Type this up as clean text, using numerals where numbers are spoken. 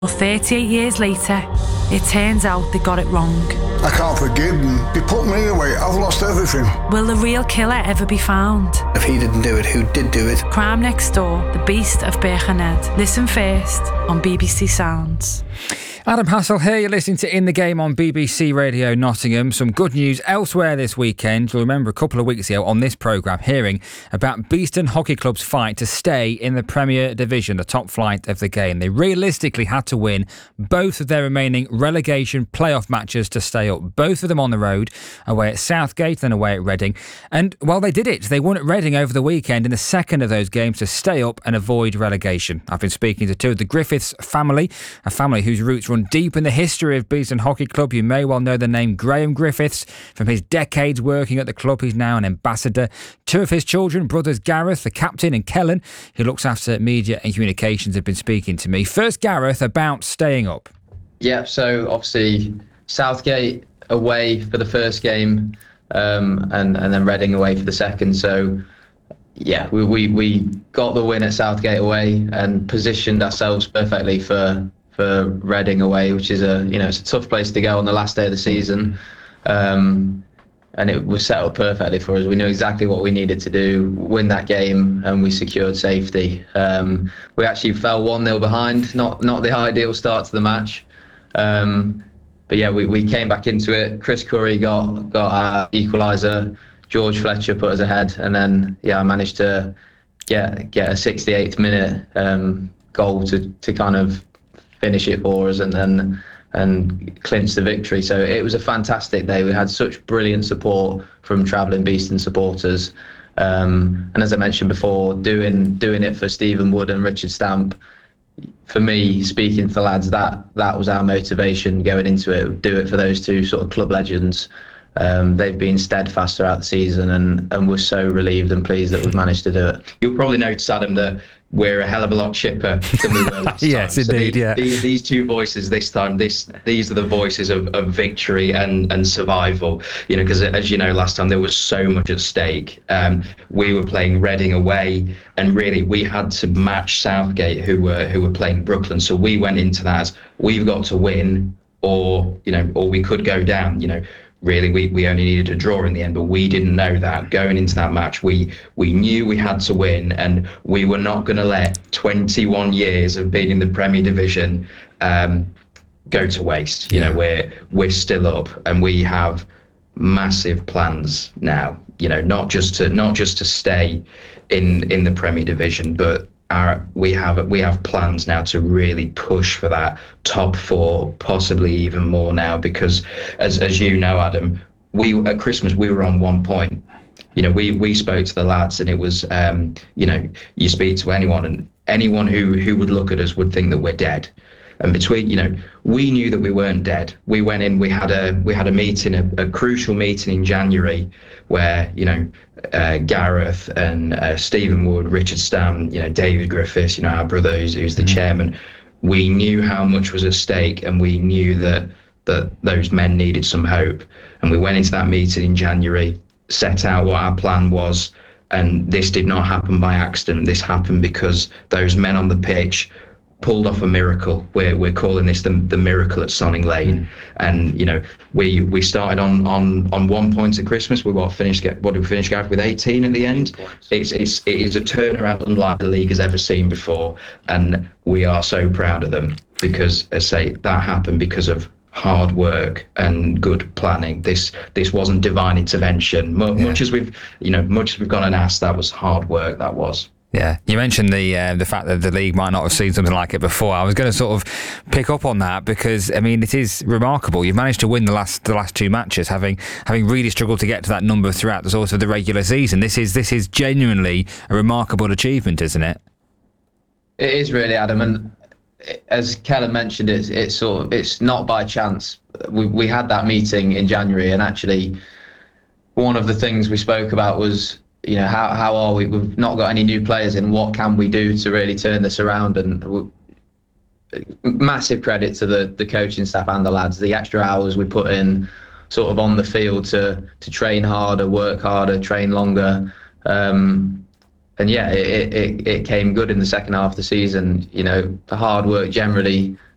Well, 38 years later, it turns out they got it wrong. I can't forgive them. They put me away. I've lost everything. Will the real killer ever be found? If he didn't do it, who did do it? Crime Next Door, The Beast of Birkenhead. Listen first on BBC Sounds. Adam Hassel here, you're listening to In the Game on BBC Radio Nottingham. Some good news elsewhere this weekend. You'll remember a couple of weeks ago on this programme hearing about Beeston Hockey Club's fight to stay in the Premier Division, the top flight of the game. They realistically had to win both of their remaining relegation playoff matches to stay up. Both of them on the road, away at Southgate and away at Reading. And, well, they did it. They won at Reading over the weekend in the second of those games to stay up and avoid relegation. I've been speaking to two of the Griffiths family, a family whose roots run deep in the history of Beeston Hockey Club. You may well know the name Graham Griffiths from his decades working at the club. He's now an ambassador. Two of his children, brothers Gareth, the captain, and Kellen, who looks after media and communications, have been speaking to me. First, Gareth, about staying up. Yeah, so obviously Southgate away for the first game, and then Reading away for the second. So yeah, we got the win at Southgate away and positioned ourselves perfectly for Reading away, which is it's a tough place to go on the last day of the season, and it was set up perfectly for us. We knew exactly what we needed to do, win that game, and we secured safety. We actually fell 1-0 behind, not the ideal start to the match, but yeah, we came back into it. Chris Curry got our equaliser. George Fletcher put us ahead, and then I managed to get a 68th minute goal to kind of finish it for us and clinch the victory. So it was a fantastic day. We had such brilliant support from travelling Beeston supporters, and as I mentioned before, doing it for Stephen Wood and Richard Stamp. For me, speaking to the lads, that was our motivation going into it. Do it for those two sort of club legends. They've been steadfast throughout the season, and we're so relieved and pleased that we've managed to do it. You'll probably notice, Adam, that we're a hell of a lot chipper than we were last yes, time. Indeed, yeah. These two voices this time, these are the voices of victory and survival. Because as you know, last time there was so much at stake. We were playing Reading away, and really we had to match Southgate, who were playing Brooklyn. So we went into that as we've got to win, or we could go down. Really, we only needed a draw in the end, but we didn't know that. Going into that match, we knew we had to win, and we were not going to let 21 years of being in the Premier Division go to waste. We're still up, and we have massive plans now. Not just to stay in the Premier Division, but we have plans now to really push for that top four, possibly even more now, because as you know, Adam, at Christmas we were on 1 point. We spoke to the lads, and it was you speak to anyone, and anyone who would look at us would think that we're dead. And between, we knew that we weren't dead. We went in, we had a meeting, a crucial meeting in January where, Gareth and Stephen Wood, Richard Stam, David Griffiths, our brother who's the chairman. We knew how much was at stake, and we knew that those men needed some hope. And we went into that meeting in January, set out what our plan was, and this did not happen by accident. This happened because those men on the pitch pulled off a miracle. We're calling this the miracle at Sonning Lane. And we started on 1 point at Christmas. What did we finish, Gareth, with 18 at the end? It is a turnaround unlike the league has ever seen before, and we are so proud of them, because as I say, that happened because of hard work and good planning. This wasn't divine intervention. Much as we've gone and asked, that was hard work. That was. Yeah, you mentioned the fact that the league might not have seen something like it before. I was going to sort of pick up on that, because it is remarkable. You've managed to win the last two matches, having really struggled to get to that number throughout the sort of the regular season. This is genuinely a remarkable achievement, isn't it? It is really, Adam, and as Kellen mentioned, it's not by chance. We had that meeting in January, and actually one of the things we spoke about was, how are we? We've not got any new players in. What can we do to really turn this around? And massive credit to the coaching staff and the lads. The extra hours we put in, sort of on the field to train harder, work harder, train longer. And yeah, it came good in the second half of the season. The hard work generally